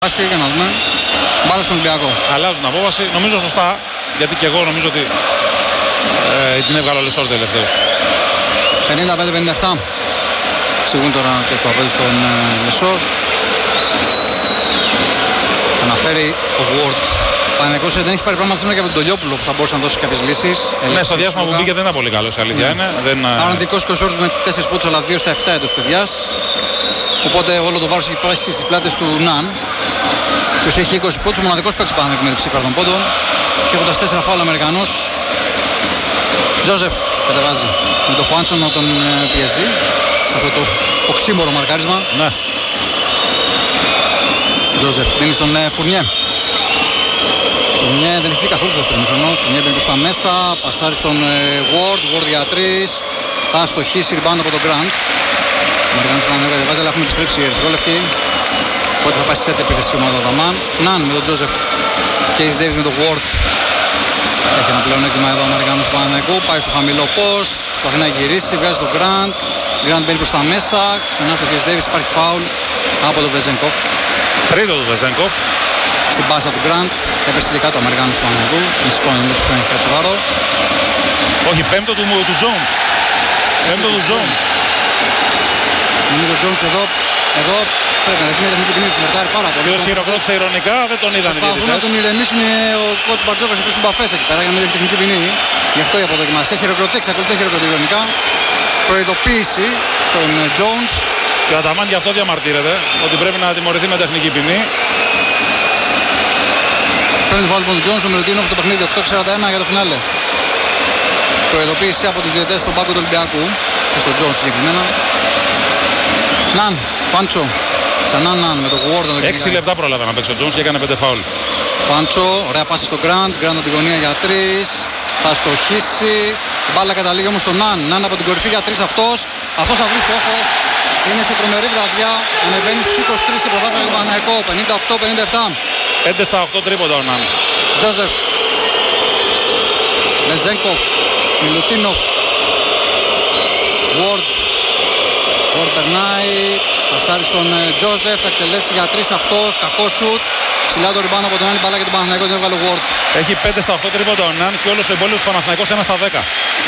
Άσχη για να δούμε. Μπάλα στον Ολυμπιακό. Αλλάζουν την απόφαση. Νομίζω σωστά. Γιατί και εγώ νομίζω ότι την έβγαλε ο Λεσόρ τελευταίος. 55-57. Εξηγούν τώρα και στο απέλη στον Λεσόρ. Αναφέρει ο Ward. Ο Παναθηναϊκός δεν έχει πάρει πράγματα σήμερα και από τον Τολιόπουλο που θα μπορούσε να δώσει κάποιες λύσεις. Ναι, στο διάστημα που μπήκε δεν ήταν πολύ καλός, η αλήθεια είναι. Αρνητικός και ο Σόρτς με 4 πόντους αλλά 2 στα 7 εντός παιδιάς. Οπότε όλο το βάρος έχει πάσει στις πλάτες του Ναν. Ποιος έχει 20 πόντους, ο μοναδικός παίκτης πάνω με την ψήφα των πόντων. Και έχοντας 4 φάουλ Αμερικανός. Τζόζεφ κατεβάζει με το Χουάντσον να τον πιέζει σε αυτό το οξύμορο μαρκάρισμα. Ναι. Τζόζεφ δίνει στον Φουρνιέ. Φουρνιέ δεν έχει δει καθόλου στο δεύτερο μήχρονο. Φουρνιέ μπαίνει προς τα μέσα, πασάρει στον Ward. Ward για 3. Θα αστοχίσει rebound από τον Grant. Ο Αμερικανός κατεβάζει, αλλά έχουν επιστρέψει οι ερυθρόλευκοι. Οπότε θα πάει σε set επίθεση η ομάδα του Δαμάν. Ναν με τον Τζόζεφ. Κέις Ντέιβις με τον Ward. Έχει ένα πλεονέκτημα εδώ ο Αμερικανός του Παναθηναϊκού. Πάει στο χαμηλό post. Προσπαθεί να γυρίσει. Βγάζει τον Grant. Grant μπαίνει προς τα μέσα. Ξανά στο Κέις Ντέιβις. Υπάρχει φάουλ από τον Βεζένκοφ. Τρίτο του Βεζένκοφ. Στην πάσα του Grant. Έπεσε και κάτω ο Αμερικανός του Παναθηναϊκού. Μισικό νομίζω ότι έχει κάτσει βάρο. Όχι, πέμπτο του Jones. Πέμπτο του Jones. Νομίζω ο Jones εδώ πρέπει να δεχτεί μια τεχνική ποινή που μερτάρει πάρα πολύ. Ποιος χειροκρότησε ειρωνικά, δεν τον είδαν οι διαιτητές. Προσπαθούν να τον ηρεμήσουν ο coach Μπαρτζόκας και τους συμπαφές εκεί πέρα για να μην δεχτεί τεχνική ποινή. Γι' αυτό οι αποδοκιμασίες χειροκροτεί, εξακολουθεί να χειροκροτεί ειρωνικά. Προειδοποίηση στον Jones. Και ο Αταμάν γι' αυτό διαμαρτύρεται, ότι πρέπει να τιμωρηθεί με τεχνική ποινή. Παίρνει το φάουλ του Jones, ο Μερτίνοφ στο παιχνίδι 8-41 για το φινάλε. Προειδοποίηση από τους διαιτητές στον πάγκο του Ολυμπιακού και στον Jones συγκεκριμένα. Ναν, Πάντσο, ξανά Ναν με το Ward. 6 λεπτά πρόλαβε να παίξει ο Jones και έκανε 5 φάουλ. Πάντσο, ωραία πάσα στο Grant, Grant από την γωνία για 3, θα στοχίσει, μπάλα καταλήγει όμως στον Ναν, Ναν από την κορυφή για 3 αυτός θα βρει στόχο, είναι σε τρομερή βραδιά, ανεβαίνει στους 23 και προβάζει με τον Παναθηναϊκό, 58-57. 5 στα 8 τρίποντα ο Ναν. Τζόζεφ, Βεζένκοφ, Μιλουτίνοφ, Ward. Ward περνάει, πασάρει στον Τζόζεφ, θα εκτελέσει για 3 αυτός, κακό σουτ. Ψηλά το ριμπάνω από τον άλλη μπάλα και τον Παναθηναϊκό δεν έβγαλε ο Ward. Έχει 5 στα 8 τρίποντα ο Ναν και όλος ο εμπόλιος του Παναθηναϊκός 1 στα 10.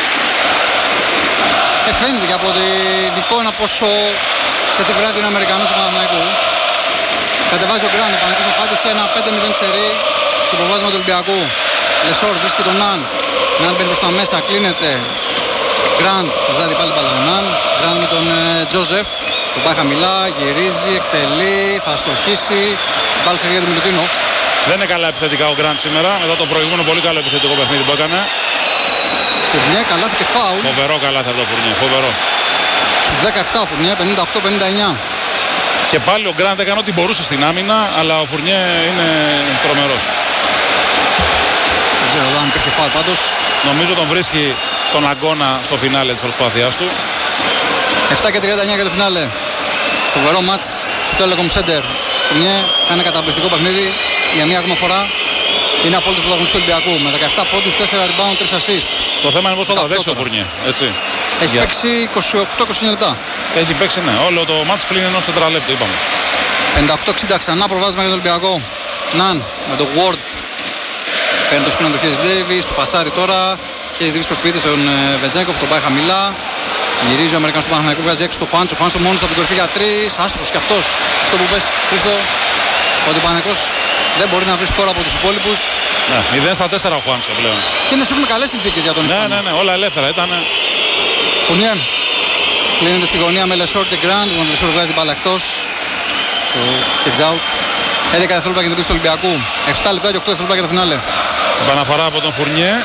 Φαίνεται και από την εικόνα πόσο σε τη βράδυ είναι Αμερικανός του Παναθηναϊκού. Κατεβάζει ο Γκραντ, ο Παναθηναϊκός απάντησε ένα 5-0 σερί στο προβάδισμα του Ολυμπιακού. Λεσόρ βρίσκει τον Ναν. Ναν μπαίνει προς τα μέσα, κλείνεται. Γκραντ, ζητάει πάλι μπάλα τον Ναν. Γκραντ με τον Τζόζεφ. Τον πάει χαμηλά, γυρίζει, εκτελεί, θα στοχίσει. Πάλι σε του Μιλουτίνοφ. Δεν είναι καλά επιθετικά ο Γκραντ σήμερα, μετά το προηγούμενο πολύ καλό επιθετικό παιχνίδι που έκανε. Φουρνιέ, καλάθι και φάουλ. Φοβερό καλάθι αυτό Φουρνιέ, φοβερό. Στους 17 Φουρνιέ, 58-59. Και πάλι ο Γκραντ έκανε ό,τι μπορούσε στην άμυνα, αλλά ο Φουρνιέ είναι τρομερός. Δεν ξέρω αν υπήρχε φάουλ πάντως. Νομίζω τον βρίσκει στον αγώνα στο φινάλε της προσπάθειάς του. 7-39 για το φινάλε. Φοβερό μάτς στο Telecom Center. Φουρνιέ κάνει ένα καταπληκτικό παιχνίδι. Για μία ακόμα φορά είναι απόλυτος πρωταγωνιστής του Ολυμπιακού. Με 17 πόντους, 4 rebound, 3 assist. Το θέμα είναι πως θα τα δέσει ο Φουρνιέ, έτσι. Έχει παίξει 28-29 λεπτά. Έχει παίξει, ναι. Όλο το μάτς πλην ενός τετραλέπτου, είπαμε. 58-60 ξανά προβάδισμα για τον Ολυμπιακό. Ναν με το Ward. Παίρνει το σκούνα του Χέις Ντέιβις, του πασάρει τώρα. Χέις Ντέιβις προσποιείται στον Βεζένκοφ, τον πάει χαμηλά. Γυρίζει ο Αμερικανός του Παναθηναϊκού, βγάζει έξω το Φάντσο. Φάντσο μόνος από την κορυφή για 3. Άστοχος και αυτός. Αυτό που πες, Χρήστο, ότι ο Παναθηναϊκός δεν μπορεί να βρει σκόρα από τους υπόλοιπους. Ναι, 0 στα 4 ο Φάντσο πλέον. Και είναι με καλές συνθήκες για τον Ισπανό. Ναι, όλα ελεύθερα ήταν. Φουρνιέ. Κλείνεται στη γωνία με Λεσόρ και Γκραντ. Ο Λεσόρ βγάζει την μπάλα εκτός. Το catch-out. 11 δευτερόλεπτα για την πίστη του Ολυμπιακού. 7 λεπτά και 8 δευτερόλεπτα για το φινάλε. Επαναφορά από τον Φουρνιέ.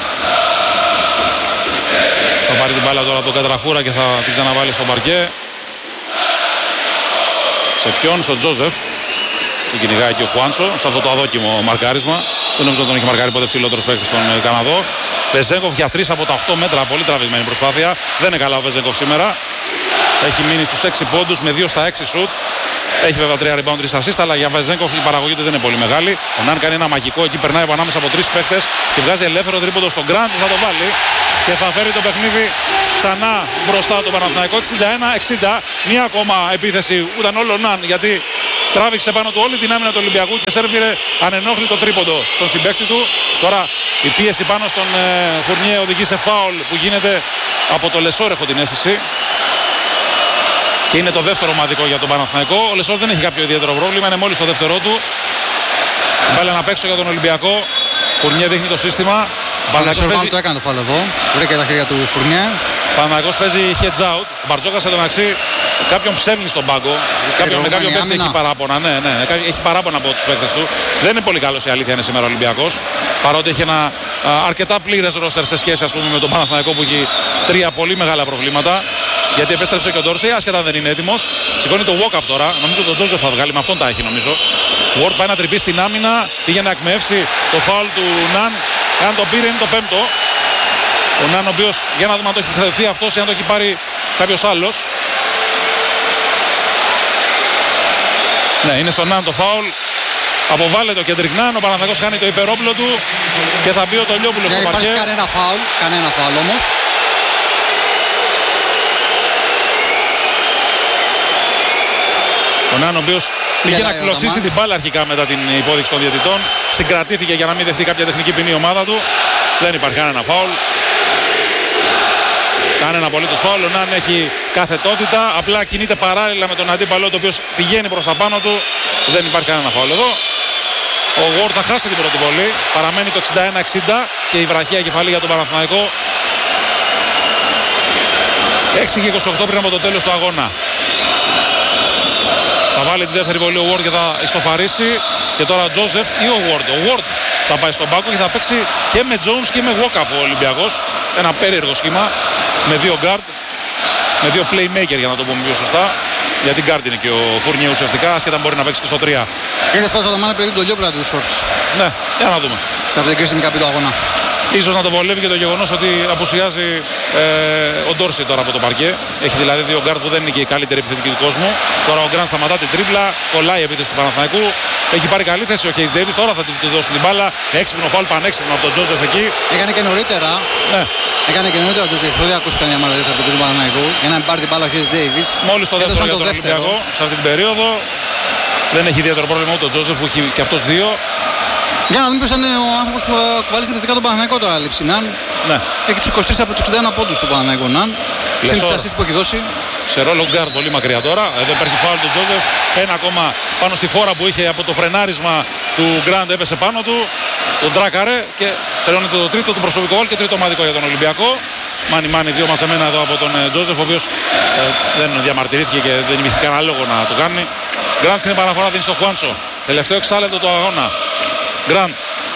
Θα πάρει την μπάλα τώρα από τον Κατραχούρα και θα την ξαναβάλει στο παρκέ. Σε ποιον, στον Τζόζεφ. Την κυνηγάει και ο Χουάντσο σε αυτό το αδόκιμο μαρκάρισμα. Δεν νομίζω ότι τον έχει μαρκάρει ποτέ ψηλότερος παίκτης στον Καναδό. Βεζένκοφ για 3 από τα 8 μέτρα. Πολύ τραβηγμένη προσπάθεια. Δεν είναι καλά ο Βεζένκοφ σήμερα. Έχει μείνει στους 6 πόντους με 2 στα 6 σουτ. Έχει βέβαια 3 rebound, 3 assist, αλλά για Βεζένκοφ η παραγωγή του δεν είναι πολύ μεγάλη. Ο Ναν κάνει ένα μαγικό, εκεί περνάει ανάμεσα από 3 παίκτες και βγάζει ελεύθερο τρίποντο στον Γκραντ, θα το βάλει και θα φέρει το παιχνίδι ξανά μπροστά το Παναθηναϊκό. 61-60, μία ακόμα επίθεση, ήταν όλο Ναν γιατί Τράβηξε πάνω του όλη την άμυνα του Ολυμπιακού και σέρβιρε ανενόχλητο τρίποντο στον συμπαίκτη του. Τώρα η πίεση πάνω στον Φουρνιέ οδηγεί σε φάουλ που γίνεται από το Λεσόρ, έχω την αίσθηση. Και είναι το δεύτερο ομαδικό για τον Παναθηναϊκό. Ο Λεσόρ δεν έχει κάποιο ιδιαίτερο πρόβλημα, είναι μόλις το δεύτερό του. Μπάλα να παίξω για τον Ολυμπιακό. Φουρνιέ δείχνει το σύστημα. Παναθηναϊκός παίζει... το έκανε το φάουλ εδώ. Βρήκε τα χέρια του Φουρνιέ. Παναθηναϊκός παίζει heads out. Ο Μπαρτζόκας εντωμεταξύ κάποιον ψεύγει στον πάγκο. Με κάποιον παίκτη έχει παράπονα. Ναι, έχει παράπονα από τους παίκτες του. Δεν είναι πολύ καλός, η αλήθεια είναι σήμερα ο Ολυμπιακός. Παρότι έχει ένα αρκετά πλήρες ρόστερ σε σχέση, ας πούμε, με τον Παναθηναϊκό που έχει τρία πολύ μεγάλα προβλήματα. Γιατί επέστρεψε και ο Ντόρσεϊ, άσχετα δεν είναι έτοιμος. Σηκώνει το walk-up τώρα. Νομίζω τον Τζόζεφ θα βγάλει, με αυτόν τα έχει νομίζω. Ward πάει να τρυπήσει στην άμυνα. Πήγε να εκμεύσει το φάουλ του Ναν. Αν το πήρε, είναι το πέμπτο. Ο Ναν, ο οποίος, για να δούμε αν το έχει χαθευτεί αυτός ή αν το έχει πάρει κάποιος άλλος. Ναι, είναι στον Ναν το φάουλ. Αποβάλλεται ο Κέντρικ Ναν. Ο Παναθηναϊκός κάνει το υπερόπλο του και θα μπει ο Τολιόπουλος στο παρκέ. Κανένα φάουλ όμως. Ο Ναν, ο οποίος πήγε να κλωτσίσει την μπάλα αρχικά μετά την υπόδειξη των διαιτητών. Συγκρατήθηκε για να μην δεχτεί κάποια τεχνική ποινή η ομάδα του. Δεν υπάρχει κανένα φάουλ. Κανένα απολύτως φάουλ. Ο Ναν έχει καθετότητα. Απλά κινείται παράλληλα με τον αντίπαλο, το οποίος πηγαίνει προς τα πάνω του. Δεν υπάρχει κανένα φάουλ εδώ. Ο Ward θα χάσει την πρώτη βολή. Παραμένει το 61-60 και η βραχία κεφαλή για τον Παναθηναϊκό. 6-28 πριν από το τέλος του αγώνα. Θα βάλει την δεύτερη βολή ο Ward και θα ισοφαρίσει. Και τώρα ο Τζόζεφ ή ο Ward. Ο Ward θα πάει στον πάγκο και θα παίξει και με Jones και με Walkup ο Ολυμπιακός. Ένα περίεργο σχήμα με δύο guard, με δύο playmaker για να το πούμε πιο σωστά. Γιατί guard είναι και ο Φουρνιέ ουσιαστικά, ασχετά μπορεί να παίξει και στο 3. Είναι σπάσο το μάνα παιδί του Λιόπουλα του Shorts. Ναι, για να δούμε. Σε αυτή την κρίσιμη καπή του αγώνα. Ίσως να το βολεύει και το γεγονός ότι απουσιάζει ο Ντόρσεϊ τώρα από το παρκέ. Έχει δηλαδή δύο γκάρτ που δεν είναι και η καλύτερη επιθετική του κόσμου. Τώρα ο Γκραντ σταματά την τρίπλα, κολλάει η επίθεση του Παναθηναϊκού. Έχει πάρει καλή θέση ο Χέις Ντέιβις, τώρα θα του δώσει την μπάλα. Έξυπνο φάουλ, πανέξυπνο από τον Τζόζεφ εκεί. Έκανε και νωρίτερα. Ναι. Έκανε και νωρίτερα ο Τζόζεφ. Δεν ακούστηκαν μια μάλλον από τον Παναθηναϊκού για να μην πάρει την μπάλα ο Χέις Ντέιβις. Μόλις το δεύτερο για τον Ολυμπιακό σε αυτή την περίοδο. Δεν έχει ιδιαίτερο πρόβλημα ούτε ο Τζόζεφ που έχει και αυτός δύο. Για να δούμε ποιος είναι ο άνθρωπος που κουβαλήσει επιθετικά τον Παναθηναϊκό τώρα, λήψη Ναν. Ναι. Έχει τους 23 από τους 61 πόντους του Παναθηναϊκού Ναν. Σύμφωνα assist που έχει δώσει. Σε ρόλο γκάρ πολύ μακριά τώρα. Εδώ υπάρχει φάουλ του Τζόζεφ. Ένα ακόμα πάνω στη φόρα που είχε από το φρενάρισμα του Γκραντ έπεσε πάνω του. Τον τράκαρε και τελειώνεται το τρίτο του προσωπικό βόλ και τρίτο ομαδικό για τον Ολυμπιακό. Μάνι δύο μαζεμένα εδώ από τον Τζόζεφ, ο οποίος δεν διαμαρτυρήθηκε και δεν είχε κανένα λόγο να το κάνει. Γκραντ στην επαναφορά δίνει στο Χουάντσο. Τελευταίο εξάλεπτο του αγώνα. Γκραντ.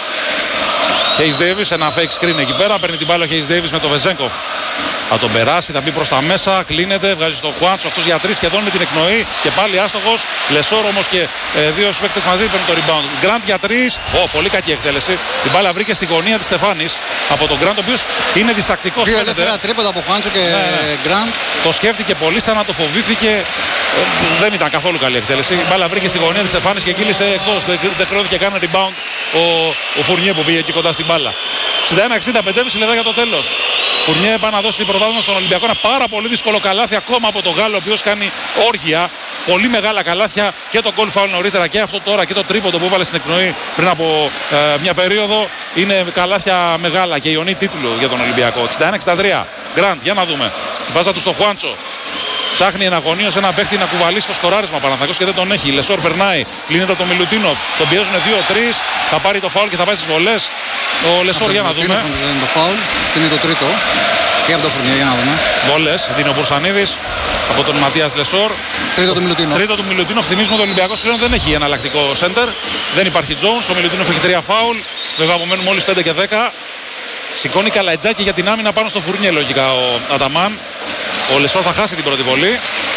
Χέις Ντέιβις, ένα fake screen εκεί πέρα. Παίρνει την μπάλα ο Χέις Ντέιβις με το Βεζένκοφ. Θα τον περάσει, θα μπει προς τα μέσα, κλείνεται, βγάζει στο Χουάντσο, αυτός για 3 σχεδόν με την εκπνοή και πάλι άστοχος. Λεσόρ όμως και δύο παίκτες μαζί παίρνουν το rebound. Γκραντ για 3, πολύ κακή εκτέλεση. Την μπάλα βρήκε στη γωνία της Στεφάνης από τον Γκραντ, ο οποίος είναι διστακτικός. Δύο ελεύθερα τρίποντα από Χουάντσο και Γκραντ. Το σκέφτηκε πολύ, σαν να το φοβήθηκε. Δεν ήταν καθόλου καλή εκτέλεση. Η μπάλα βρήκε στη γωνία της Στεφάνης και κύλησε εκτός. Δεν χρειώθηκε καν rebound ο Φουρνιέ που πήγε εκεί κοντά στην μπάλα. 61-65 λεπτά για το τέλος. Φουρνιέ πάει να δώσει την πρωτάθλημα στον Ολυμπιακό. Ένα πάρα πολύ δύσκολο καλάθι ακόμα από τον Γάλλο, ο οποίος κάνει όργια. Πολύ μεγάλα καλάθια και το goal foul νωρίτερα και αυτό τώρα και το τρίποντο που έβαλε στην εκπνοή πριν από μια περίοδο. Είναι καλάθια μεγάλα και ιονή τίτλου για τον Ολυμπιακό. 61-63. Γκραντ, για να δούμε. Βάζα του στο Χουάντσο. Ψάχνει εναγωνίως ένα παίχτη να κουβαλήσει στο σκοράρισμα Παναθηναϊκός και δεν τον έχει. Λεσόρ περνάει, κλείνεται από τον Μιλουτίνοφ. Τον πιέζουν 2-3. Θα πάρει το φάουλ και θα βάζει τις βολές. Ο Λεσόρ, για να δούμε. Είναι το φάουλ και είναι το τρίτο. Και από το Φουρνιέ, για να δούμε. Βολές, δίνει ο Μπουρσανίδης από τον Ματίας Λεσόρ. Τρίτο του Μιλουτίνοφ. Τρίτο του Μιλουτίνοφ. Θυμίζουμε ότι ο Ολυμπιακός πλέον δεν έχει εναλλακτικό σέντερ. Δεν υπάρχει Jones. Ο Μιλουτίνοφ έχει 3 φάουλ. Βέβαια απομένουν μόλις 5 και 10. Σηκώνει καλατζάκι για την άμυνα πάνω στο Φουρνιέ λογικά ο Αταμάν. Ο Λεσόρ θα χάσει την πρώτη βολή.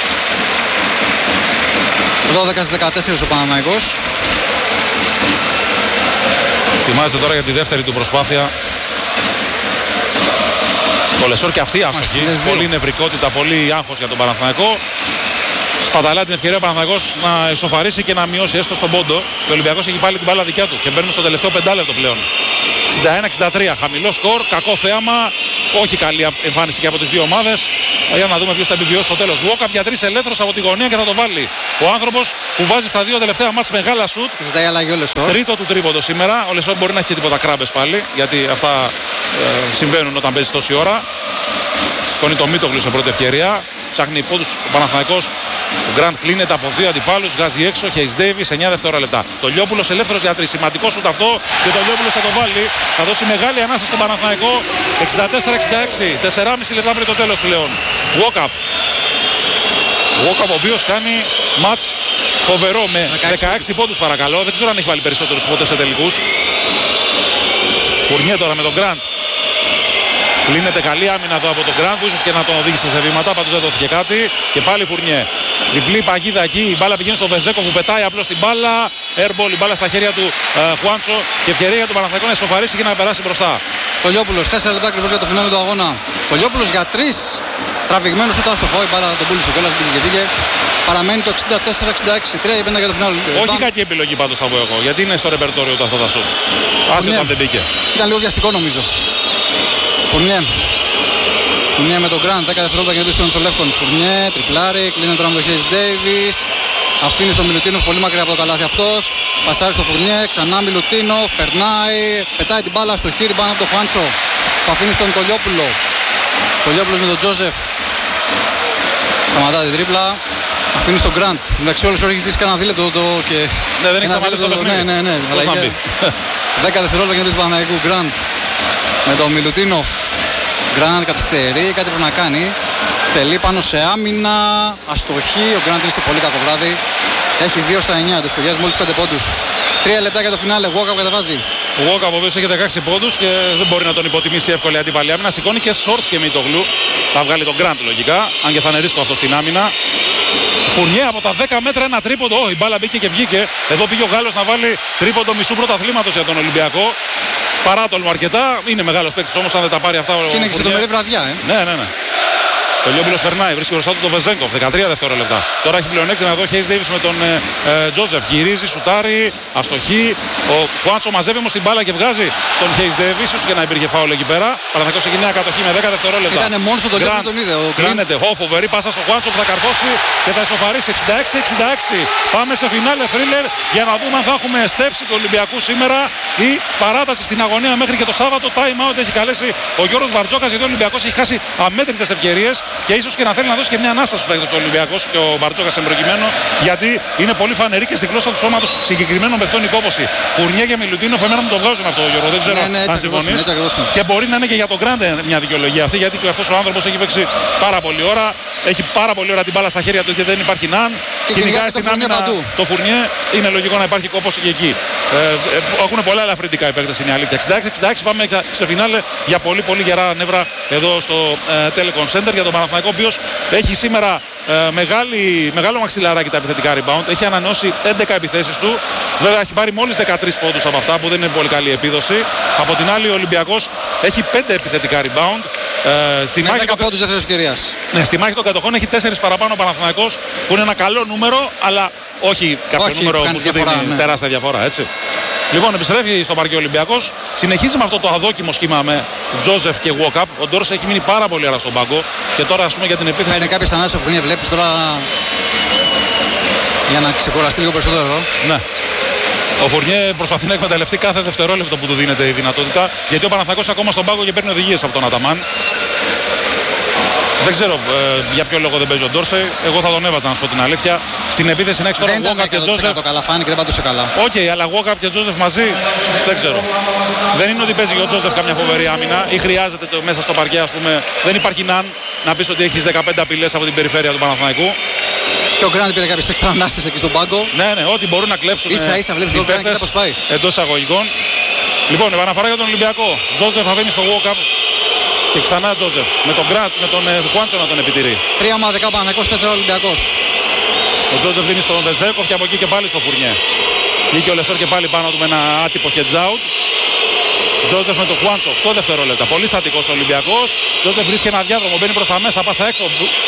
12-14 ο Παναθηναϊκός. Ετοιμάζεται τώρα για τη δεύτερη του προσπάθεια. Ο Λεσόρ και αυτή άστοχη. Πολύ νευρικότητα, πολύ άγχος για τον Παναθηναϊκό. Σπαταλά την ευκαιρία ο Παναθηναϊκός να ισοφαρίσει και να μειώσει έστω στον πόντο. Ο Ολυμπιακός έχει πάλι την μπάλα δικιά του και μπαίνουμε στο τελευταίο πεντάλεπτο πλέον. 61-63. Χαμηλό σκορ, κακό θέαμα. Όχι καλή εμφάνιση και από τις δύο ομάδες. Για να δούμε ποιος θα επιβιώσει στο τέλος. Walkup για 3 ελεύθερος από τη γωνία και θα το βάλει. Ο άνθρωπος που βάζει στα δύο τελευταία μάτς μεγάλα σουτ. Ζητάει αλλαγή ο Λεσόρ. Τρίτο του τρίποντο σήμερα. Ο Λεσόρ μπορεί να έχει και τίποτα κράμπες πάλι, γιατί αυτά συμβαίνουν όταν παίζει τόση ώρα. Σηκώνει το Μίτογλου σε πρώτη ευκαιρία. Ψάχνει πόντους ο Παναθηναϊκός. Ο Γκραντ κλείνεται από δύο αντιπάλους. Βγάζει έξω. Χέις Ντέιβις 9 δευτερόλεπτα. Το Λιόπουλος ελεύθερος για 3. Σημαντικό σουτ αυτό. Και το Λιόπουλος θα το βάλει. Θα δώσει μεγάλη ανάσα στον Παναθηναϊκό. 64-66. 4,5 λεπτά πριν το τέλος πλέον. Walkup. Ο οποίος κάνει μάτς φοβερό με 16 πόντους παρακαλώ. Δεν ξέρω αν έχει βάλει περισσότερους ποτέ σε τελικούς. Φουρνιέ τώρα με τον Γκραντ. Κλείνεται καλή άμυνα εδώ από τον Γκραντ που ίσως και να τον οδήγησε σε βήματα. Πάντως δεν δόθηκε κάτι. Και πάλι Φουρνιέ. Διπλή παγίδα εκεί. Η μπάλα πηγαίνει στο Βεζέκο που πετάει απλώς την μπάλα. Airball, η μπάλα στα χέρια του Χουάντσο. Και ευκαιρία για τον Παναθηναϊκό να ισοφαρίσει και να περάσει μπροστά. Κολιόπουλος 4 λεπτά ακριβώς για το φινάλε του αγώνα. Κολιόπουλος για 3. Τραβηγμένος ούτε άστοχο. Η μπάλα τον πούλησε κιόλας. Πήγε. Παραμένει το 64-66. 3-5 για το φινάλε. Όχι κακή επιλογή πάντως θα πω εγώ. Γιατί είναι στο ρεπερτόριο του αυτό τα σουτ. Άσε όταν δεν μπήκε. Ήταν λίγο βιαστικό νομίζω. Φουρνιέ. Φουρνιέ με τον Γκραντ, 10 δευτερόλεπτα για να μπει στον Λεύκον. Φουρνιέ, τριπλάρι, κλείνει τώρα με τον Χέις Ντέιβις. Αφήνει στον Μιλουτίνοφ πολύ μακριά από το καλάθι αυτός. Πασάρει στο Φουρνιέ, ξανά Μιλουτίνοφ, περνάει, πετάει την μπάλα στο χείρι πάνω από τον Χουάντσο. Το αφήνει στον Κολιόπουλο. Κολιόπουλος με τον Τζόζεφ. Σταματά την τρίπλα. Αφήνει στον Γκραντ. Εντάξει, όλος έχει ζητήσει κανένα δίλεπτο και. Ναι, δεν έχει σταματήσει το παιχνίδι. Ναι. 10 δευτερόλεπτα για να μπει του Παναθηναϊκού. Γκραντ με τον Μιλουτίνοφ. Γκραντ καθυστερεί, κάτι πρέπει να κάνει. Τελεί πάνω σε άμυνα. Αστοχή. Ο Γκραντ είναι σε πολύ κακό βράδυ. Έχει 2 στα 9. Το σχεδιάζει μόλις 5 πόντους. 3 λεπτά για το φινάλε. Walkup κατεβάζει. Ο Walkup ο οποίος έχει 16 πόντους και δεν μπορεί να τον υποτιμήσει εύκολα αντίπαλη άμυνα. Σηκώνει και Σόρτς και Μίτογλου. Θα βγάλει τον Γκραντ λογικά. Αν και θα είναι ρίσκο αυτό στην άμυνα. Φουρνιέ από τα 10 μέτρα ένα τρίποντο. Η μπάλα μπήκε και βγήκε. Εδώ πήγε ο Γάλλος να βάλει τρίποντο μισού πρωταθλήματος για τον Ολυμπιακό. Παράτολμο αρκετά. Είναι μεγάλος παίκτης όμως αν δεν τα πάρει αυτά. Και είναι και σε τρομερή βραδιά, Ναι. Ο Λιόπουλος περνάει, βρίσκει μπροστά του τον Βεζέγκοφ, 13 δευτερόλεπτα. Τώρα έχει πλεονέκτημα εδώ, Χέις Ντέιβις με τον Τζόζεφ. Γυρίζει, σουτάρει, αστοχή. Ο Χουάντσο μαζεύει όμως την μπάλα και βγάζει τον Χέις Ντέιβις, ίσως και να υπήρχε φάουλ εκεί πέρα. Παναθηναϊκός έχει νέα κατοχή με 10 δευτερόλεπτα. Ήταν μόνο στον Γκραντ, τον είδε. Κλείνεται, φοβερή πάσα στο Χουάντσο που θα καρφώσει και θα ισοφαρίσει 66-66. Πάμε σε φινάλε θρίλερ για να δούμε αν θα έχουμε στέψη του Ολυμπιακού σήμερα ή παράταση στην αγωνία μέχρι και το Σάββατο. Time out έχει καλέσει ο Γιώργος Μπαρτζόκας γιατί ο Ολυμπιακός έχει χάσει αμέτρητες ευκαιρίες. Και ίσως και να θέλει να δώσει και μια ανάσα στους παίκτες του Ολυμπιακού και ο Μπαρτζόκας εμπροκειμένο, γιατί είναι πολύ φανερή και στη γλώσσα του σώματος συγκεκριμένων παιχτών η κόπωση. Φουρνιέ και Μιλουτίνοφ εμένα μου το βγάζουν αυτό, Γιώργο. Δεν ξέρω αν συμφωνείς. Και μπορεί να είναι και για τον Γκραντ μια δικαιολογία αυτή, γιατί αυτός ο άνθρωπος έχει παίξει πάρα πολλή ώρα, έχει πάρα πολλή ώρα την μπάλα στα χέρια του και δεν υπάρχει ναν. Κυνηγάει στην άμυνα το Φουρνιέ, είναι λογικό να υπάρχει κόπωση και εκεί. Έχουν πολλά ελαφρυντικά οι παίκτες, είναι η αλήθεια. 66-66 πάμε σε φινάλε για πολύ γερά νεύρα εδώ στο Telecom Center για τον Παναθηναϊκό, ο οποίος έχει σήμερα μεγάλο μαξιλαράκι τα επιθετικά rebound. Έχει ανανεώσει 11 επιθέσεις του. Βέβαια έχει πάρει μόλις 13 πόντους από αυτά που δεν είναι πολύ καλή επίδοση. Από την άλλη ο Ολυμπιακός έχει 5 επιθετικά rebound. Στη μάχη 10 πόντους δεύτερης ευκαιρίας. Ναι, στη μάχη των κατοχών έχει 4 παραπάνω ο Παναθηναϊκός που είναι ένα καλό νούμερο, αλλά όχι κάποιο νούμερο που σου δίνει τεράστια διαφορά, έτσι. Λοιπόν, επιστρέφει στο παρκέ Ολυμπιακός. Συνεχίζει με αυτό το αδόκιμο σχήμα με Τζόζεφ και Walkup. Ο Ντόρς έχει μείνει πάρα πολύ ώρα στον πάγκο. Και τώρα, ας πούμε, για την επίθεση. Είναι κάποιες ανάσες που βλέπεις τώρα για να ξεκουραστεί λίγο περισσότερο. Ναι. Ο Φουρνιέ προσπαθεί να εκμεταλλευτεί κάθε δευτερόλεπτο που του δίνεται η δυνατότητα. Γιατί ο Παναθηναϊκός ακόμα στον πάγκο και παίρνει οδηγίες από τον Αταμάν. Δεν ξέρω για ποιο λόγο δεν παίζει ο Ντόρσεϊ. Εγώ θα τον έβαζα να σου πω την αλήθεια. Στην επίθεση να έχει τώρα Walkup και Τζόζεφ. Το καλά φάνηκε, δεν πατούσε καλά. Οκ, αλλά Walkup και Τζόζεφ μαζί δεν ξέρω. Δεν είναι ότι παίζει ο Τζόζεφ καμιά φοβερή άμυνα ή χρειάζεται μέσα στο παρκέ, ας πούμε. Δεν υπάρχει ναν να πεις ότι έχεις 15 απειλές από την περιφέρεια του Παναθηναϊκού. Και ο Γκραντ πήρε κάποιες έξτρα ανάσες εκεί στον πάγκο. Ναι, ό,τι μπορούν να κλέψουν. Ίσα βλέπεις τον Γκραντ και πώς πάει. Εντός αγωγικών. Λοιπόν, επαναφορά για τον Ολυμπιακό. Τζόζεφ αφήνει στο Walkup. Και ξανά Τζόζεφ με τον Γκραντ, με τον Χουάντσο να τον επιτηρεί. 3 ομαδικά Παναθηναϊκός, 4 Ολυμπιακός. Ο Τζόζεφ δίνει στον Βεζέγκοφ και από εκεί και πάλι στο Φουρνιέ. Βγήκε ο Λεσόρ και πάλι πάνω του με ένα άτυπο heads out. Τζόζεφ με τον Χουάντσο, 8 δευτερόλεπτα. Πολύ στατικός ο Ολυμπιακός. Τζόζεφ βρίσκει ένα διάδρομο, μπαίνει προς τα μέσα, πάσα έξω.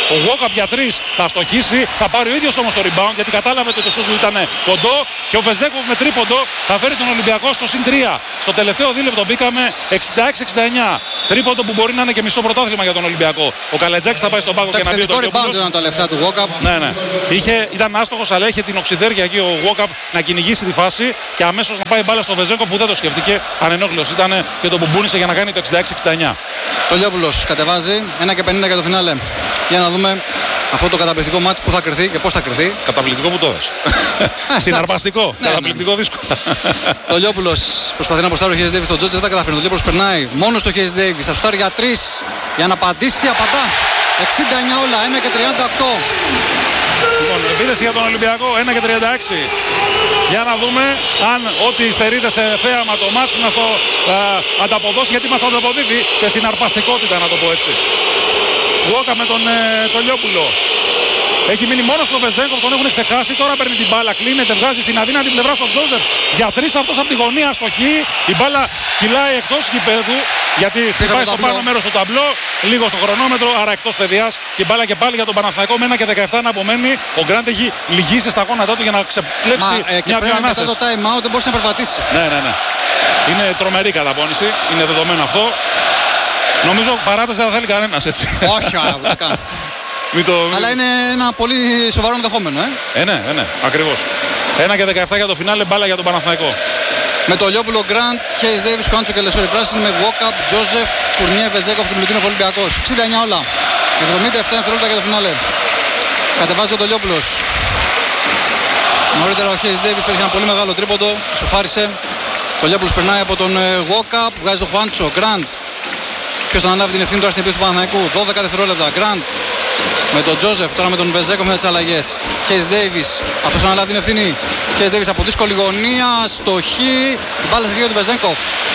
Ο Walkup για 3 θα αστοχίσει. Θα πάρει ο ίδιος όμως το rebound γιατί κατάλαβε ότι το σούτ του ήταν κοντό. Και ο Βεζέγκοφ με τρίποντο θα φέρει τον Ολυμπιακό στο συν 3. Στο τελευταίο δίλεπτο μπήκαμε 66-69. Τρίποντο που μπορεί να είναι και μισό πρωτάθλημα για τον Ολυμπιακό. Ο Καλετζάκης θα πάει στον πάγκο και να μπει το rebound ήταν τα λεφτά του Walkup. Ναι. Ήταν άστοχος, αλλά είχε την οξυδέρκεια εκεί ο Walkup να κυνηγήσει τη φάση και αμέσως να πάει μπάλα στο Βεζέγκοφ που δεν το σκεφτήκε. Ανενόχλητος ήταν και το μπουμπούνισε για να κάνει το 66-69. Το Λιόπουλος κατεβάζει 1:50 για το φινάλε. Για να δούμε αυτό το καταπληκτικό μάτς που θα κρυθεί και πώς θα κρυθεί. Καταπληκτικό που το έδωσε. Συναρπαστικό. Καταπληκτικό δύσκολο. Το Λιόπουλος προσπαθεί να προστάρει ο Χέις Ντέιβις. Το Τζότζεφ δεν τα καταφέρνει. Το Λιόπουλος περνάει μόνο στο Χέις Ντέιβις. Θα σουτάρει για 3 για να απαντήσει. Απαντά. 69 όλα. 1:38. Λοιπόν, επίθεση για τον Ολυμπιακό 1:36. Για να δούμε αν ό,τι στερείται σε θέαμα το μάτς να στο ανταποδώσει, γιατί μας το ανταποδίδει σε συναρπαστικότητα, να το πω έτσι. Walkup με τον Λιόπουλο. Έχει μείνει μόνο στο Βεζέγκοφ, τον έχουν ξεχάσει. Τώρα παίρνει την μπάλα, κλείνεται, βγάζει στην αδύνατη πλευρά στον Τζόζεφ. Για 3 αυτός από τη γωνία αστοχή. Η μπάλα κυλάει εκτός γηπέδου γιατί χτυπάει στο πάνω μέρος του ταμπλό. Λίγο στο χρονόμετρο, άρα εκτός παιδιάς. Και η μπάλα και πάλι για τον Παναθηναϊκό με 1:17 να απομένει. Ο Γκραντ έχει λυγίσει στα γόνατά του για να ξεπλέξει μια πιο ανάσες. Μετά το time out δεν μπορούσε να περπατήσει. Ναι. Είναι τρομερή καταπώνηση, είναι δεδομένο αυτό. Νομίζω παράταση δεν θα θέλει κανένας έτσι. Όχι, δεν κάνω. Αλλά είναι ένα πολύ σοβαρό ενδεχόμενο. Ναι, ακριβώς. 1:17 για το φινάλε, μπάλα για τον Παναθηναϊκό. Με το Λιόπουλο, Γκραντ, Χέις Ντέιβις, Χουάντσο και Λεσόρι Πράσινη με Walkup, Τζόζεφ, Φουρνιέ, Βεζέγκοφ και Μιλουτίνοφ Ολυμπιακός. 69 όλα. 77 δευτερόλεπτα για το φινάλε. Κατεβάζει ο Λιόπουλος. Νωρίτερα ο Χέις Ντέιβις πέτυχε ένα πολύ μεγάλο τρίποντο. Σοφάρισε. Το Λιόπουλος περνάει από τον Walkup, βγάζει τον Χουάντσο, Γκραντ. Ποιος θα αναλάβει την ευθύνη τώρα στην επίθεση του Παναθηναϊκού. 12 δευτερόλεπτα. Γκραντ με τον Τζόζεφ, τώρα με τον Βεζέγκοφ με τις αλλαγές. Χέις Ντέιβις, αυτός θα αναλάβει την ευθύνη. Χέις Ντέιβις από δύσκολη γωνία, στοχή. Η μπάλα στην γύρω του Βεζέγκοφ.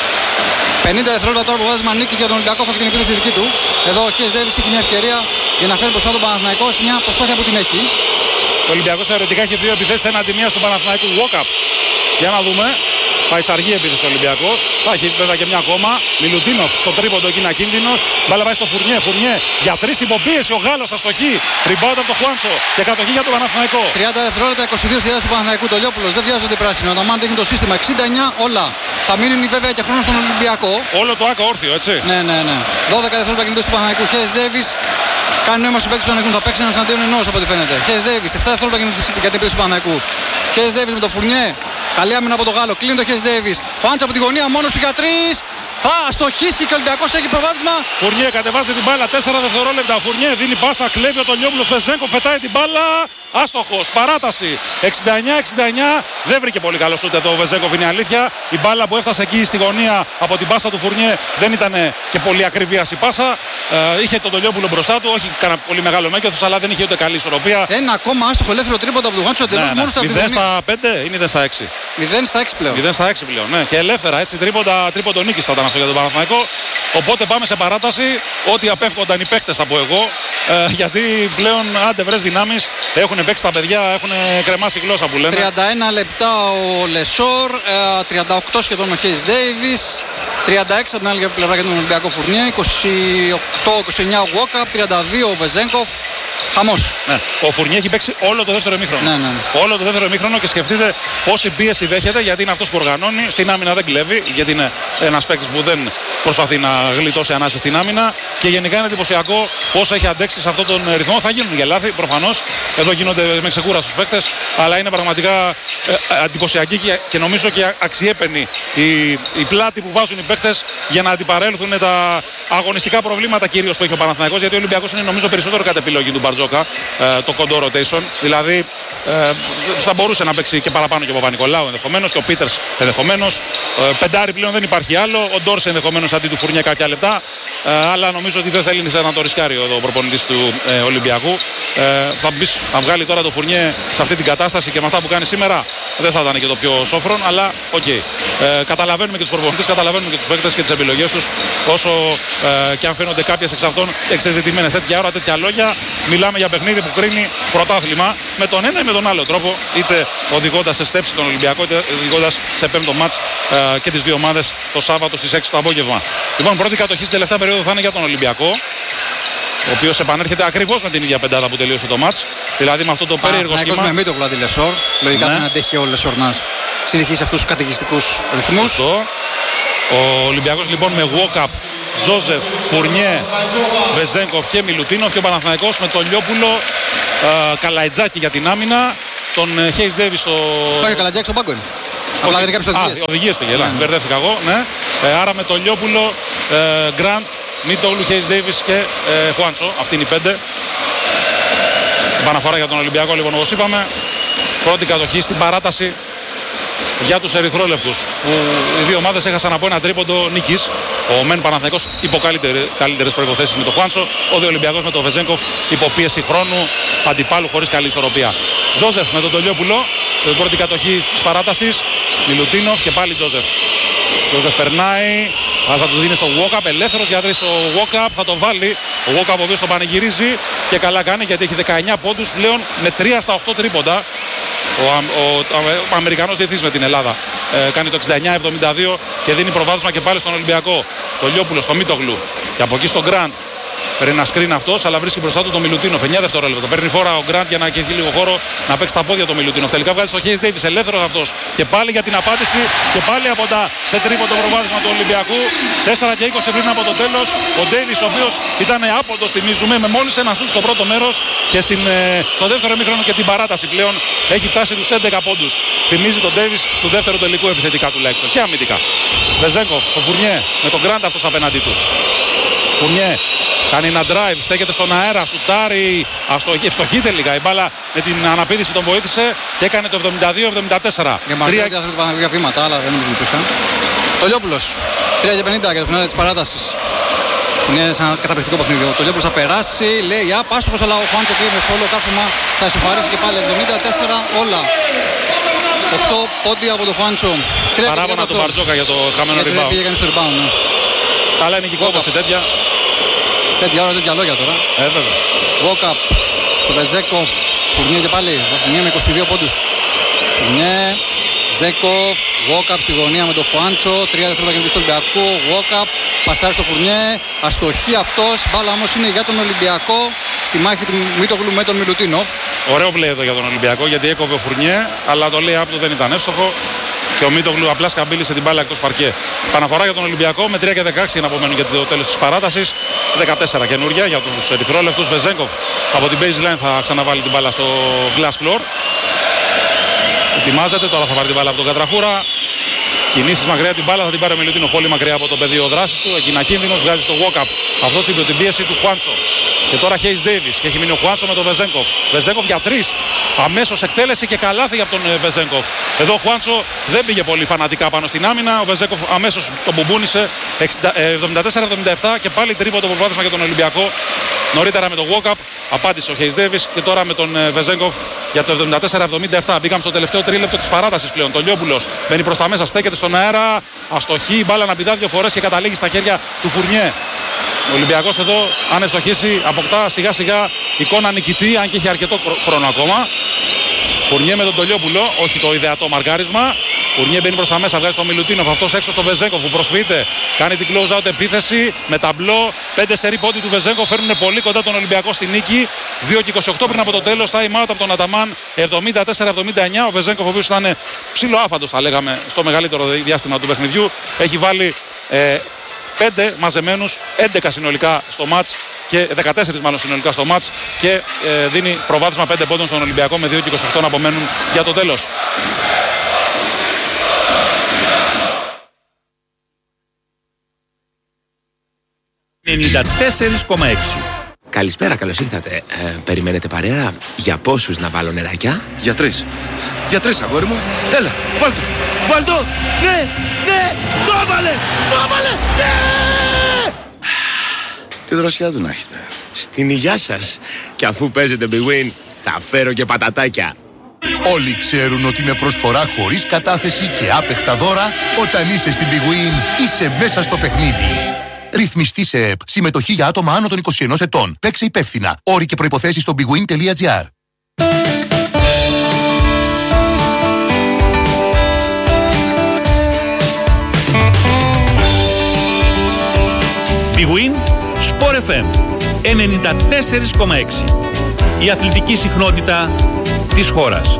50 δευτερόλεπτα τώρα που βγάζει Μανίκης για τον Ολυμπιακό από την επίθεση δική του. Εδώ ο Χέις Ντέιβις έχει μια ευκαιρία για να φέρει μπροστά τον Παναθηναϊκό σε μια προσπάθεια που την έχει. Ο Ολυμπιακός θεωρητικά έχει 2 επιθέσεις έναντι μίας του Παναθηναϊκού. Walkup. Για να δούμε. Πάει σε αργή επίθεση ο Ολυμπιακός. Θα έχει βέβαια και μια ακόμα. Μιλουτίνοφ στο τρίποντο εκεί είναι ακίνδυνος. Μπάλα πάει στο Φουρνιέ. Για 3 υποπίεση ο Γάλλος αστοχή. Rebound από το Χουάντσο και κατοχή για τον Παναθηναϊκό. 30 δευτερόλεπτα, 22 στη διάθεση του Παναθηναϊκού. Το Λιόπουλος δεν βιάζονται πράσινο. Ο Νταμάν δείχνει το σύστημα. 69 όλα. Θα μείνει βέβαια και χρόνο στον Ολυμπιακό. Όλο το άκο όρθιο, έτσι. Ναι. 12 δευτερόλεπτα κινητός του Παναθηναϊκού. Χέις Ντέιβις. Κάνει νόημα στους παίκτες που ανεβούν. Θα παίξει ένας αντίον ενός από ό,τι φαίνεται. Χέις Ντέιβις. 7 δευτερόλεπτα για την επίθεση του Παναθηναϊκού. Χέις Ντέιβις με το Φουρνιέ. Καλή άμυνα από τον Γάλλο. Κλείνει το Χέις Ντέιβις. Χουάντσο από τη γωνία μόνος του για 3. Θα στοχίσει και ο Ολυμπιακός έχει προβάδισμα. Φουρνιέ κατεβάζει την μπάλα. 4 δευτερόλεπτα. Φουρνιέ δίνει πάσα. Κλέβει ο Λιόπουλος. Βεζέγκοφ πετάει την μπάλα. Άστοχος. Παράταση. 69-69. Δεν βρήκε πολύ καλό σούτ εδώ ο Βεζέγκοφ, είναι αλήθεια. Η μπάλα που έφτασε εκεί στη γωνία από την πάσα του Φουρνιέ δεν ήταν και πολύ ακριβίας η πάσα. Είχε τον Λιόπουλο μπροστά του. Όχι κανένα πολύ μεγάλο μέγεθος, αλλά δεν είχε ούτε καλή ισορροπία. Ένα ακόμα άστοχο ελεύθερο τρίποντα από τον Χουάντσο. Μόνο στα 0 στα 5 ή 0 στα 6. 0 στα 6 πλέον. 0 στα 6 πλέον. Ναι. Και ελεύθερα έτσι τρίποντο νίκης θα ήταν αυτό για τον Παναθηναϊκό. Οπότε πάμε σε παράταση. Ό,τι απέφχονταν οι παίκτες θα πω εγώ. Γιατί πλέον άντε βρες δυνάμεις. Έχουν παίξει τα παιδιά, έχουν κρεμάσει γλώσσα που λένε. 31 λεπτά ο Λεσόρ, 38 σχεδόν ο Χέις Ντέιβις, 36 από την άλλη πλευρά για τον Ολυμπιακό Φουρνιέ, 28-29 ο Walkup, 32 ο Βεζέγκοφ. Χαμός. Ναι. Ο Φουρνιέ έχει παίξει όλο το δεύτερο ημίχρονο. Ναι. Όλο το δεύτερο ημίχρονο και σκεφτείτε πόση πίεση δέχεται, γιατί είναι αυτός που οργανώνει. Στην άμυνα δεν κλέβει, γιατί είναι ένας παίκτης που δεν προσπαθεί να γλιτώσει ανάσες στην άμυνα. Και γενικά είναι εντυπωσιακό πόσο έχει αντέξει σε αυτόν τον ρυθμό. Θα γίνουν και λάθη προφανώς. Εδώ γίνονται με ξεκούραστους παίκτες, αλλά είναι πραγματικά εντυπωσιακή και νομίζω και αξιέπαινη η πλάτη που βάζουν οι παίκτες για να αντιπαρέλθουν τα αγωνιστικά προβλήματα κυρίως που έχει ο Παναθηναϊκός. Γιατί ο Ολυμπιακός είναι νομίζω περισσότερο κατ' επιλογή του Μπαρτζόκα, το κοντό rotation. Δηλαδή θα μπορούσε να παίξει και παραπάνω και ο Παπα-Νικολάου ενδεχομένως και ο Πίτερς ενδεχομένως. Πεντάρι πλέον δεν υπάρχει άλλο. Ο Ντόρσε ενδεχομένως αντί του Φουρνιέ κάποια λεπτά. Αλλά νομίζω ότι δεν θέλει να το ρισκάρει ο προπονητής του Ολυμπιακού. Θα βγάλει τώρα το Φουρνιέ σε αυτή την κατάσταση και με αυτά που κάνει σήμερα δεν θα ήταν και το πιο σόφρον, αλλά οκ. Καταλαβαίνουμε και τους προπονητές, καταλαβαίνουμε και τους παίκτες και τις επιλογές τους, όσο και αν φαίνονται κάποιες εξ αυτών εξεζητημένες. Τέτοια ώρα, τέτοια λόγια, μιλάμε για παιχνίδι που κρίνει πρωτάθλημα με τον ένα ή με τον άλλο τρόπο, είτε οδηγώντας σε στέψη τον Ολυμπιακό, είτε οδηγώντας σε πέμπτο μάτς και τις δύο ομάδες το Σάββατο στις 6 το απόγευμα. Λοιπόν, πρώτη κατοχή στην τελευταία περίοδο θα είναι για τον Ολυμπιακό. ο οποίος επανέρχεται ακριβώς με την ίδια πεντάδα που τελείωσε το μάτς. Δηλαδή με αυτό το περίεργο σχήμα. Με Μίτογλου αντί Λεσόρ. Λογικά δεν αντέχει ο Λεσόρ να συνεχίσει αυτούς τους καταιγιστικούς ρυθμούς. Σωστό. Ο Ολυμπιακός λοιπόν με Walkup, Τζόζεφ, Φουρνιέ, Βεζέγκοφ και Μιλουτίνοφ, και ο Παναθηναϊκός με τον Λιόπουλο, Καλαϊτζάκη για την άμυνα, τον Χέις Ντέιβις στο... Όχι, Καλαϊτζάκη στον πάγκο είναι. Απλά δεν έκαψε οδηγίες. Οδηγίες πήγε, μπερδεύτηκα εγώ, ναι. Άρα με τον Λιόπουλο, Γκραντ, Μίτογλου, Χέις Ντέιβις και Χουάντσο. Αυτή είναι η 5. Επαναφορά για τον Ολυμπιακό λοιπόν, όπως είπαμε. Πρώτη κατοχή στην παράταση για τους ερυθρόλευκους, που οι δύο ομάδες έχασαν από ένα τρίποντο νίκης. Ο Μεν Παναθηναϊκός υπό καλύτερες προϋποθέσεις με τον Χουάντσο, ο δε Ολυμπιακός με τον Βεζέγκοφ υπό πίεση χρόνου αντιπάλου χωρίς καλή ισορροπία. Τζόζεφ με τον Τολιόπουλο, την πρώτη κατοχή της παράτασης. Μιλουτίνοφ και πάλι Τζόζεφ. Τζόζεφ περνάει, θα του δίνει στο Walkup, ελεύθερος για 3 ο Walkup, θα το βάλει. Ο Walkup ο οποίος τον πανηγυρίζει και καλά κάνει, γιατί έχει 19 πόντους πλέον με 3 στα 8 τρίποντα. Ο Αμερικανός διευθύντης με την Ελλάδα κάνει το 69-72 και δίνει προβάδισμα και πάλι στον Ολυμπιακό. Το Λιόπουλο στο Μίτογλου και από εκεί στον Γκραντ. Παίρνει ένα screen αυτός, αλλά βρίσκει μπροστά του τον Μιλουτίνοφ. 9 δευτερόλεπτα. Παίρνει φόρα ο Γκραντ για να έχει λίγο χώρο να παίξει τα πόδια του Μιλουτίνοφ. Τελικά βγάζει στο Χέις Ντέιβις, ελεύθερος αυτός. Και πάλι για την απάντηση και πάλι από τα σε τρίποντο προβάδισμα του Ολυμπιακού. 4 και 20 πριν από το τέλος. Ο Ντέιβις, ο οποίος ήταν άποντος, θυμίζουμε, με μόλις ένα σουτ στο πρώτο μέρος, και στο δεύτερο ημίχρονο και την παράταση πλέον έχει φτάσει τους 11 πόντους. Θυμίζει τον Ντέιβις του δεύτερου τελικού επιθετικά τουλάχιστον και αμυντικά. Βεζέγκοφ στο Φουρνιέ με τον Γκραντ αυτός απέναντί του. Φουρνιέ κάνει ένα drive, στέκεται στον αέρα, σουτάρει, ευστοχεί τελικά. Η μπάλα με την αναπήδηση τον βοήθησε και έκανε το 72-74. Για μαρτύρια και για βήματα, αλλά δεν νομίζω ότι υπήρχαν. Το Λιόπουλος, 3 και 50 για το φινάλε της παράτασης. Είναι ένα καταπληκτικό παιχνίδι. Το Λιόπουλος θα περάσει, λέει άπαστοχος, αλλά ο Χουάντσο με φόλο κάθομα θα ισοφαρίσει και πάλι 74 όλα. 8 πόντια από τον Χουάντσο. Παράπονα του Μπαρτζόκα για το χαμένο rebound. Αλλά είναι και κόμπος τέτοια. Τέτοια ώρα, τέτοια λόγια τώρα. Βέβαια. Walkup, το Βεζέκοφ, Φουρνιέ και πάλι. Φουρνιέ με 22 πόντους. Φουρνιέ, Ζέκοφ, Walkup στη γωνία με τον Χουάντσο. 3 δευτερόλεπτα και του Ολυμπιακού. Walkup, πασάρει στο Φουρνιέ. Αστοχή αυτός. Μπάλα όμως είναι για τον Ολυμπιακό στη μάχη του Μίτογλου με τον Μιλουτίνοφ. Ωραίο πλay εδώ για τον Ολυμπιακό, γιατί έκοβε ο Φουρνιέ, αλλά το lay-up του δεν ήταν εύστοχο. Και ο Μίτογλου απλά σκαμπίλησε την μπάλα εκτός παρκέ. Παναφορά για τον Ολυμπιακό με 3 και 16 για να απομένουν για το τέλος της παράτασης. 14 καινούργια για τους ερυθρόλευκους. Βεζέγκοφ από την baseline θα ξαναβάλει την μπάλα στο glass floor. Ετοιμάζεται, τώρα θα πάρει την μπάλα από τον Κατραχούρα. Κινήσεις μακριά την μπάλα, θα την πάρει ο Μιλουτίνοφ πολύ μακριά από το πεδίο δράσης του. Εκεί είναι κίνδυνος, βγάζει στο Walkup. Αυτός είπε την πίεση του Χουάντσο. Και τώρα Χέις Ντέιβις και έχει μείνει ο Χουάντσο με τον Βεζέγκοφ. Βεζέγκοφ για 3. Αμέσως εκτέλεση και καλάθι από τον Βεζέγκοφ. Εδώ ο Χουάντσο δεν πήγε πολύ φανατικά πάνω στην άμυνα. Ο Βεζέγκοφ αμέσως τον μπουμπούνισε. 74-77 και πάλι τρίποντο προβάδισμα για τον Ολυμπιακό. Νωρίτερα με τον Walkup απάντησε ο Χέις Ντέιβις και τώρα με τον Βεζέγκοφ για το 74-77. Μπήκαμε στο τελευταίο τρίλεπτο της παράτασης πλέον. Το Λιόπουλος μπαίνει προς τα μέσα, στέκεται στον αέρα. Αστοχή, η μπάλα να πηδά 2 φορές και καταλήγει στα χέρια του Φουρνιέ. Ο Ολυμπιακός εδώ, αν ευστοχίσει, αποκτά σιγά σιγά εικόνα νικητή, αν και έχει αρκετό χρόνο ακόμα. Φουρνιέ με τον Τολιόπουλο, όχι το ιδεατό μαρκάρισμα. Φουρνιέ μπαίνει προς τα μέσα, βγάζει τον Μιλουτίνοφ, αυτός έξω στο Βεζέγκοφ που προσφύγεται. Κάνει την close out επίθεση με ταμπλό. 5 σερί πόντι του Βεζέγκοφ φέρνουν πολύ κοντά τον Ολυμπιακό στη νίκη. 2 και 28 πριν από το τέλος, time out από τον Αταμάν. 74-79. Ο Βεζέγκοφ, ο οποίος ήταν ψηλό άφαντος, θα λέγαμε, στο μεγαλύτερο διάστημα του παιχνιδιού, έχει βάλει 5 μαζεμένους, 11 συνολικά στο μάτς και 14 μάλλον συνολικά στο μάτς και δίνει προβάδισμα 5 πόντων στον Ολυμπιακό με 2 και 28 να απομένουν για το τέλος. Καλησπέρα, καλώς ήρθατε. Περιμένετε παρέα? Για πόσους να βάλω νεράκια? Για 3. Για 3, αγόρι μου. Έλα, βάλ' το. Βάλ' το. Ναι, ναι, το έβαλε. Το έβαλε. Ναι. Τι δροσιά του να έχετε. Στην υγειά σας. Και αφού παίζετε Big Win, θα φέρω και πατατάκια. Όλοι ξέρουν ότι με προσφορά χωρίς κατάθεση και άπεχτα δώρα, όταν είσαι στην Big Win, είσαι μέσα στο παιχνίδι. Ρυθμιστή σε ΕΠ. Συμμετοχή για άτομα άνω των 21 ετών. Παίξε υπεύθυνα. Όροι και προϋποθέσεις στο bigwin.gr. Big Win, Sport FM 94,6. Η αθλητική συχνότητα της χώρας.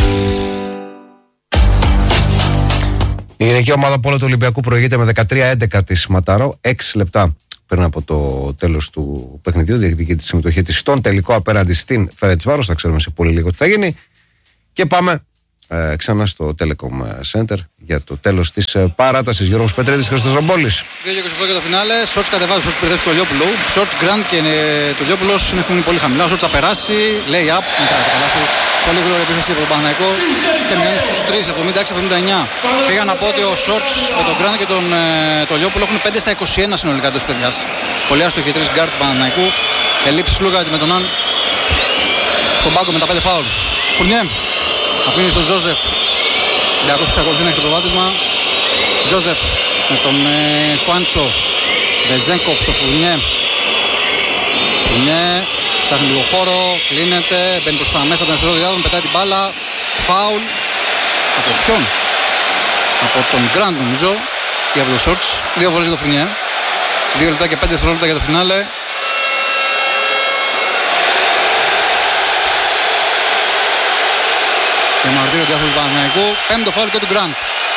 Η γυναική ομάδα πόλο του Ολυμπιακού προηγείται με 13-11 της Ματαρό. 6 λεπτά πριν από το τέλος του παιχνιδιού διεκδικεί τη συμμετοχή της στον τελικό απέναντι στην Φερεντσβάρος. Θα ξέρουμε σε πολύ λίγο τι θα γίνει. Και πάμε ξανά στο Telecom Center για το τέλος της παράτασης. Γιώργος Πετρίδης, Χρήστος Ρομπόλης. 2-28 για το φινάλε. Σότς κατεβάζει, Σότς μπερδεύει το Λιόπουλο. Σότς Γκραντ και το Λιόπουλο έχουν πολύ χαμηλά. Ο Σότς θα περάσει, λέει up, μετά το καλάθι. Πολύ γρήγορη επίθεση από τον Παναθηναϊκό και μειώνει στους 3, 76-79. Πήγα να πω ότι ο Σόρτς με τον Γκραντ και τον Λιόπουλο έχουν 5 στα 21 συνολικά εντός παιδιάς. Πολύ άστοχοι και 3 γκάρτ του Παναθηναϊκού. Ελλείψεις Λούγα με τον Αν. Τον πάγκο με τα 5 φάουλ. Φουρνιέ. Αφήνει στον Τζόζεφ. Διακός εξακολουθεί να έχει το προβάδισμα. Τζόζεφ με τον Χουάντσο. Βεζέγκοφ στο Φουρνιέ. Φουρνιέ. Ψάχνει λίγο χώρο, κλείνεται, μπαίνει προς τα μέσα των αριστερών διάδρομων, πετάει την μπάλα. Φάουλ. Από ποιον? Από τον Γκραντ νομίζω. Ή από τον Σόρτς. 2 βολές για το Φουρνιέ. 2 λεπτά και 5 δευτερόλεπτα για το φινάλε. Και μαρτύριο διάθεση του Παναθηναϊκού. 5ο φάουλ και του Γκραντ.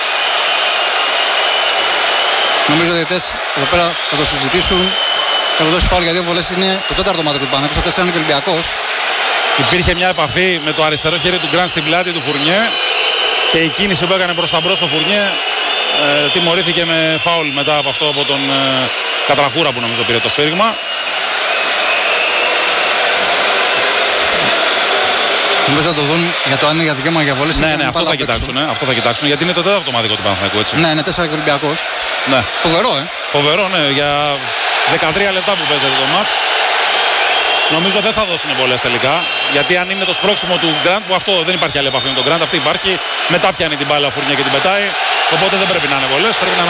Νομίζω ότι οι διαιτητές εδώ πέρα θα το συζητήσουν. Θα το δώσει φάουλ για 2 βολές, είναι το 4ο μάτι του Παναθηναϊκού. Στο 4 είναι και ο Ολυμπιακός. Υπήρχε μια επαφή με το αριστερό χέρι του Γκραντ στην πλάτη του Φουρνιέ και η κίνηση που έκανε προς τα μπρος στο Φουρνιέ τιμωρήθηκε με φάουλ μετά από αυτό από τον Κατραχούρα που νομίζω πήρε το σφύριγμα. Νομίζω θα το δουν για το αν είναι για δικαίωμα για βολές. Ναι, αυτό θα κοιτάξουν, αυτό θα κοιτάξουν, γιατί είναι το 4ο μάτι του Παναθηναϊκού, έτσι. Ναι, είναι 4 και ο Ολυμπιακός. Ναι. Φοβερό, Φοβερό, ναι, για 13 λεπτά που παίζεται το μάτς. Νομίζω δεν θα δώσουν βολές τελικά, γιατί αν είναι το σπρώξιμο του Γκραντ, που αυτό δεν υπάρχει άλλη επαφή με τον Γκραντ, αυτή υπάρχει, μετά πιάνει την μπάλα Φουρνιέ και την πετάει, οπότε δεν πρέπει να είναι βολές, πρέπει να